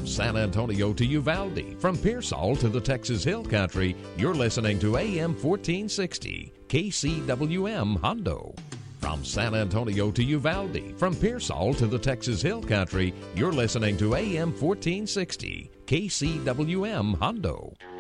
From San Antonio to Uvalde, from Pearsall to the Texas Hill Country, you're listening to AM 1460, KCWM Hondo. From San Antonio to Uvalde, from Pearsall to the Texas Hill Country, you're listening to AM 1460, KCWM Hondo.